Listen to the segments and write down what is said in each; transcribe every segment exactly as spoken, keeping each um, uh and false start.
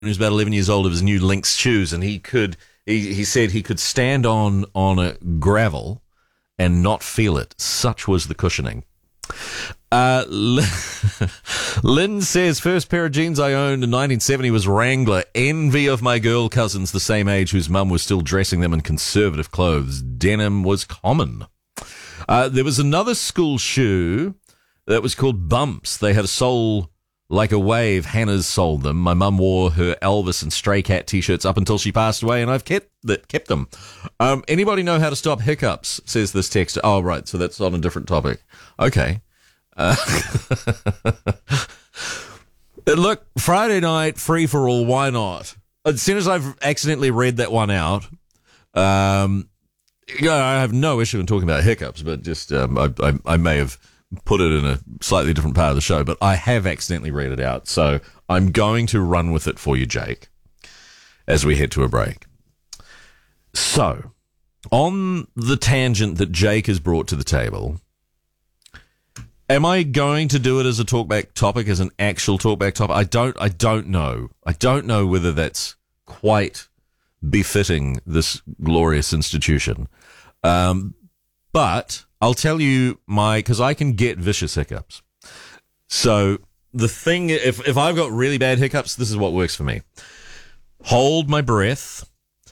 He was about eleven years old of his new Lynx shoes, and he could. He, he said he could stand on on a gravel and not feel it. Such was the cushioning. Uh, Lynn says, first pair of jeans I owned in nineteen seventy was Wrangler. Envy of my girl cousins the same age whose mum was still dressing them in conservative clothes. Denim was common. Uh, there was another school shoe that was called Bumps. They had a sole like a wave. Hannah's sold them. My mum wore her Elvis and Stray Cat t-shirts up until she passed away, and I've kept that kept them. Um, anybody know how to stop hiccups? Says this text. Oh, right. So that's on a different topic. Okay. Uh, look, Friday night, free for all, why not? As soon as I've accidentally read that one out, um, you know, I have no issue in talking about hiccups, but just um, I, I, I may have put it in a slightly different part of the show, but I have accidentally read it out, so I'm going to run with it for you, Jake, as we head to a break. So, on the tangent that Jake has brought to the table, am I going to do it as a talkback topic, as an actual talkback topic? I don't, I don't know. I don't know whether that's quite befitting this glorious institution. Um, but I'll tell you my, because I can get vicious hiccups. So the thing, if, if I've got really bad hiccups, this is what works for me. Hold my breath,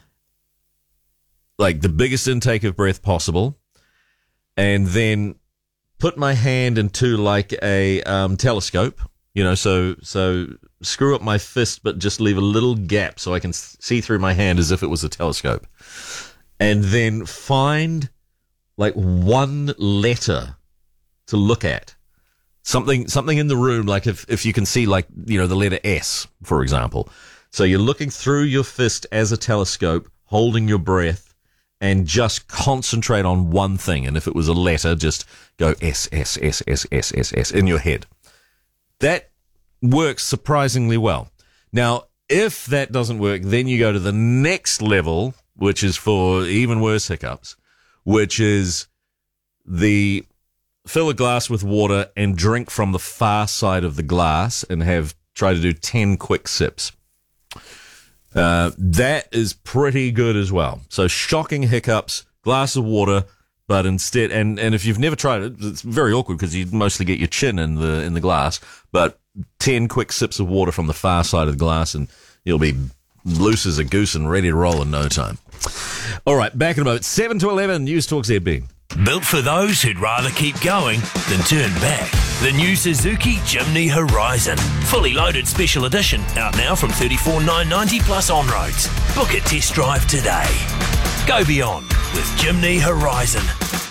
like the biggest intake of breath possible, and then put my hand into like a um, telescope, you know, so so screw up my fist, but just leave a little gap so I can see through my hand as if it was a telescope. And then find like one letter to look at. Something something in the room, like if, if you can see like, you know, the letter S, for example. So you're looking through your fist as a telescope, holding your breath, and just concentrate on one thing. And if it was a letter, just go S, S, S, S, S, S, S in your head. That works surprisingly well. Now, if that doesn't work, then you go to the next level, which is for even worse hiccups, which is the fill a glass with water and drink from the far side of the glass and have try to do ten quick sips. Uh, that is pretty good as well. So shocking hiccups, glass of water, but instead, and, and if you've never tried it, it's very awkward because you mostly get your chin in the, in the glass, but ten quick sips of water from the far side of the glass and you'll be loose as a goose and ready to roll in no time. All right, back in a moment. seven to eleven, News Talk Z B. Built for those who'd rather keep going than turn back. The new Suzuki Jimny Horizon. Fully loaded special edition. Out now from thirty-four thousand nine hundred ninety plus on roads. Book a test drive today. Go beyond with Jimny Horizon.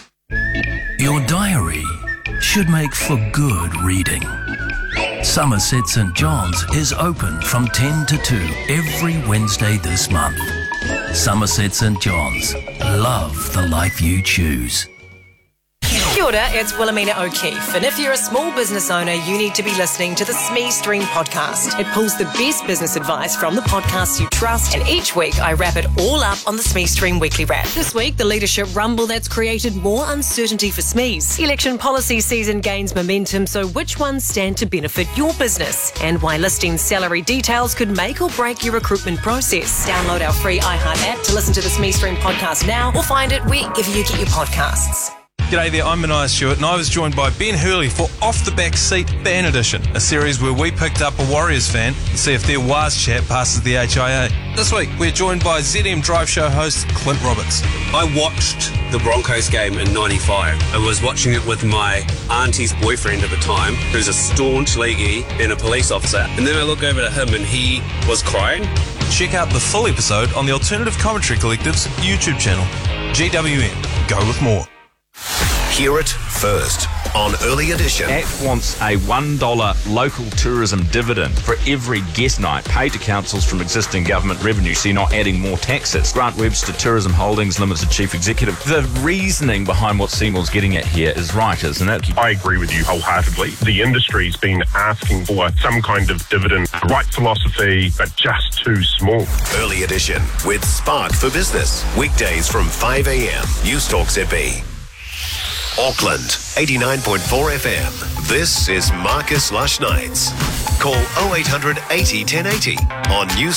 Your diary should make for good reading. Somerset St John's is open from ten to two every Wednesday this month. Somerset St John's. Love the life you choose. Kia ora, it's Wilhelmina O'Keefe, and if you're a small business owner, you need to be listening to the S M E Stream podcast. It pulls the best business advice from the podcasts you trust, and each week I wrap it all up on the S M E Stream Weekly Wrap. This week, the leadership rumble that's created more uncertainty for S M Es. Election policy season gains momentum, so which ones stand to benefit your business? And why listing salary details could make or break your recruitment process. Download our free iHeart app to listen to the S M E Stream podcast now, or find it wherever you get your podcasts. G'day there, I'm Mania Stewart, and I was joined by Ben Hurley for Off the Back Seat Fan Edition, a series where we picked up a Warriors fan to see if their Waz chat passes the H I A. This week, we're joined by Z M Drive Show host Clint Roberts. I watched the Broncos game in ninety-five. I was watching it with my auntie's boyfriend at the time, who's a staunch leaguey and a police officer. And then I look over to him and he was crying. Check out the full episode on the Alternative Commentary Collective's YouTube channel. G W N, go with more. Hear it first on Early Edition. A P wants a one dollar local tourism dividend for every guest night paid to councils from existing government revenue, so you're not adding more taxes. Grant Webster Tourism Holdings Limited Chief Executive. The reasoning behind what Seymour's getting at here is right, isn't it? I agree with you wholeheartedly. The industry's been asking for some kind of dividend. Right philosophy, but just too small. Early Edition with Spark for Business. Weekdays from five a.m. News Talk Z B. Auckland, eighty-nine point four F M. This is Marcus Lush Nights. Call oh eight hundred eighty ten eighty on News